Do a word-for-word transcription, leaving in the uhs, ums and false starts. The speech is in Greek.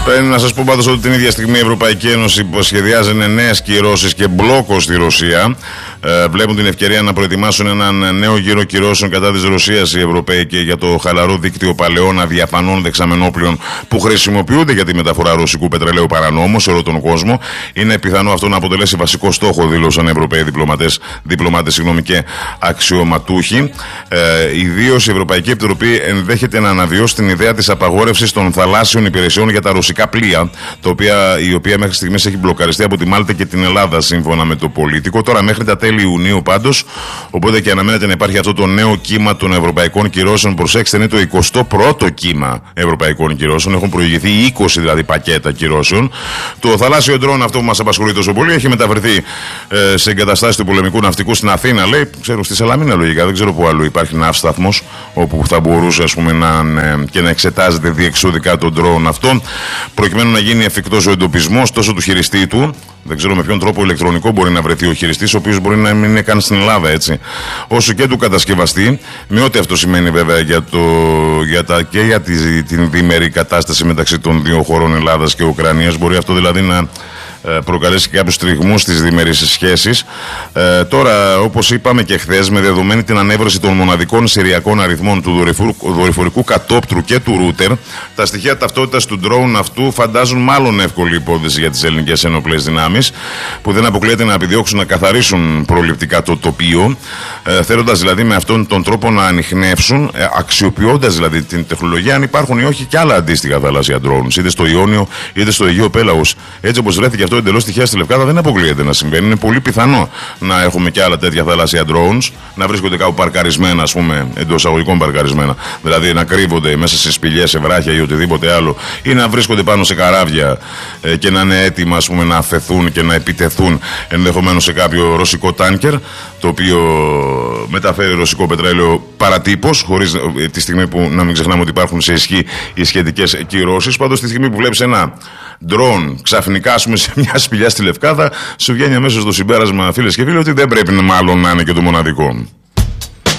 Να σας πω πάντως ότι την ίδια στιγμή η Ευρωπαϊκή Ένωση σχεδιάζει νέες κυρώσεις και μπλόκο στη Ρωσία. Ε, βλέπουν την ευκαιρία να προετοιμάσουν έναν νέο γύρο κυρώσεων κατά της Ρωσίας οι Ευρωπαίοι και για το χαλαρό δίκτυο παλαιών αδιαφανών δεξαμενόπλων που χρησιμοποιούνται για τη μεταφορά ρωσικού πετρελαίου παρανόμου σε όλο τον κόσμο. Είναι πιθανό αυτό να αποτελέσει βασικό στόχο, δήλωσαν οι Ευρωπαίοι διπλωματές, διπλωμάτες συγγνώμη, και αξιωματούχοι. Ε, Ιδίως η Ευρωπαϊκή Επιτροπή ενδέχεται να αναβιώσει την ιδέα της απαγόρευσης των θαλάσσιων υπηρεσιών για τα ρωσικά πλοία, το οποία, η οποία μέχρι στιγμής έχει μπλοκαριστεί από τη Μάλτα και την Ελλάδα, σύμφωνα με το Πολίτικο. Τώρα μέχρι τα τέλη Ιουνίου πάντως, οπότε και αναμένεται να υπάρχει αυτό το νέο κύμα των ευρωπαϊκών κυρώσεων. Προσέξτε, είναι το εικοστό πρώτο κύμα ευρωπαϊκών κυρώσεων. Έχουν προηγηθεί είκοσι δηλαδή πακέτα κυρώσεων. Το θαλάσσιο ντρόν, αυτό που μας απασχολεί τόσο πολύ, έχει μεταφερθεί ε, σε εγκαταστάσεις του πολεμικού ναυτικού στην Αθήνα. Λέει, ξέρω, στη Σαλαμίνα λογικά, δεν ξέρω πού αλλού υπάρχει ναύσταθμος όπου θα μπορούσε, ας πούμε, να, ε, και να εξετάζεται διεξοδικά τον ντρόν αυτόν, προκειμένου να γίνει εφικτός ο εντοπισμός τόσο του χειριστή του. Δεν ξέρω με ποιον τρόπο ηλεκτρονικό μπορεί να βρεθεί ο χειριστής, ο οποίος μπορεί να μην είναι καν στην Ελλάδα, έτσι, όσο και του κατασκευαστή, με ό,τι αυτό σημαίνει βέβαια για το, για τα, και για τη, την διμερή κατάσταση μεταξύ των δύο χωρών Ελλάδας και Ουκρανίας. Μπορεί αυτό δηλαδή να προκαλέσει κάποιους τριγμούς στις διμερείς σχέσεις. Ε, τώρα, όπως είπαμε και χθες, με δεδομένη την ανέβρεση των μοναδικών σεριακών αριθμών του δορυφορικού, δορυφορικού κατόπτρου και του ρούτερ, τα στοιχεία ταυτότητας του drone αυτού φαντάζουν μάλλον εύκολη υπόθεση για τις ελληνικές ενόπλες δυνάμεις, που δεν αποκλείεται να επιδιώξουν να καθαρίσουν προληπτικά το τοπίο, ε, θέλοντας δηλαδή με αυτόν τον τρόπο να ανιχνεύσουν, ε, αξιοποιώντας δηλαδή την τεχνολογία, αν υπάρχουν ή όχι και άλλα αντίστοιχα θαλάσσια drones, είτε στο Ιόνιο είτε στο Αιγαίο Πέλαγος. Έτσι όπως βρέθηκε αυτό εντελώς τυχαία στη Λευκάδα, δεν αποκλείεται να συμβαίνει. Είναι πολύ πιθανό να έχουμε και άλλα τέτοια θαλάσσια drones, να βρίσκονται κάπου παρκαρισμένα, ας πούμε, εντός εισαγωγικών παρκαρισμένα. Δηλαδή να κρύβονται μέσα σε σπηλιές, σε βράχια ή οτιδήποτε άλλο, ή να βρίσκονται πάνω σε καράβια ε, και να είναι έτοιμα, ας πούμε, να αφαιθούν και να επιτεθούν ενδεχομένως σε κάποιο ρωσικό τάνκερ, το οποίο μεταφέρει ρωσικό πετρέλαιο παρατύπως, χωρίς ε, τη στιγμή που να μην ξεχνάμε ότι υπάρχουν σε ισχύ οι σχετικές κυρώσεις. Πάντως, τη στιγμή που βλέπεις ένα drone ξαφνικά, ας πούμε, σε μια σπηλιά στη Λευκάδα, σου βγαίνει αμέσως το συμπέρασμα, φίλες και φίλοι, ότι δεν πρέπει μάλλον να είναι και το μοναδικό.